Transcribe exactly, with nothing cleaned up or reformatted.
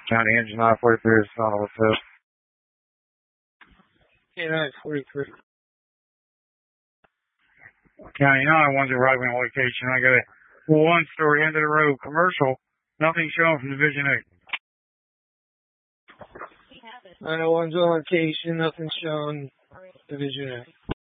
County Engine nine forty-three is on what's up. K nine forty-three. County nine, one's a right wing location. I got a one story end of the road commercial. Nothing shown from Division eight. nine oh one's on location, nothing shown. Division eight.